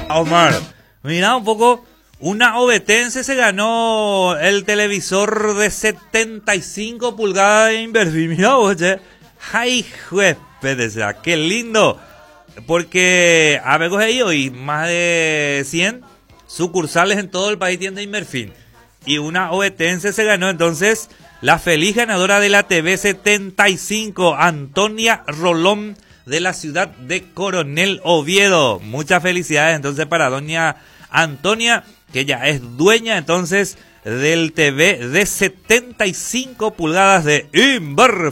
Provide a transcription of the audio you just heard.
Omar, mira un poco, una ovetense se ganó el televisor de 75 pulgadas de Inverfi. Mira vos, che. ¡Ay, juez! ¡Qué lindo! Porque a ver, coge hoy más de 100 sucursales en todo el país tienen Inmerfin. Y una ovetense se ganó entonces la feliz ganadora de la TV 75, Antonia Rolón, de la ciudad de Coronel Oviedo. Muchas felicidades entonces para doña Antonia, que ya es dueña entonces del TV de 75 pulgadas de Inverfin.